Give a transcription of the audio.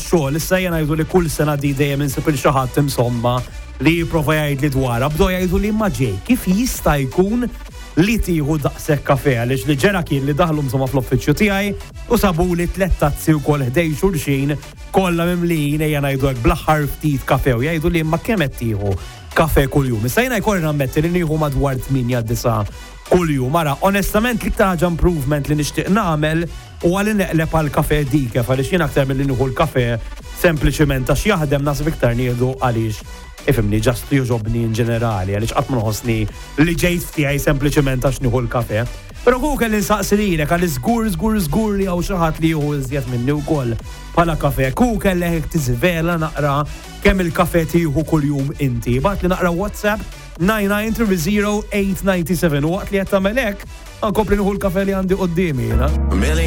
tax-xogħol, issa jien ngħidu li kull sena di dejjem insib il xi ħadd insomma li jipprova jgħidli dwarha, bdew jgħidu li imma ġej, kif jista' jkun li tieħu daqshekk kafè għaliex li ġera kien li daħlu insomma fl-uffiċċju tiegħi u sabu li tliet tazzi wkoll ħdej xulxin kollha mimlijin ejja ngħidu hekk bl-aħħar ftit kafè u jgħidu li imma kemm qed tieħu kafè kuljum. Issa jiena jkolli nammetti li nieħu madwar 8-9 kuljum. Ara, onestament li ħaġa improvement li nixtieq nagħmel u għalli neqleb għal kafè dikef għaliex jien aktar milli nieħu l-kafè sempliċement għax jaħdem nasib iktar nieħdu għaliex ifimni ġast joġobni in ġenerali għaliex qatt ma nħossni li ġejt tiegħi sempliċement għax nieħu l-kafè. Però hu kelli nsaqsi lilek għal żgur li hawn xi ħadd li jieħu iżjed minni wkoll bħala kafè. Hu kellek tiżvela naqra kemm il-kafè tieħu kuljum inti. Bagħt li naqra WhatsApp 9930 897 u waqt li qed tagħmel hekk nkompli nieħu l-kafè li għandi qudiemi jiena.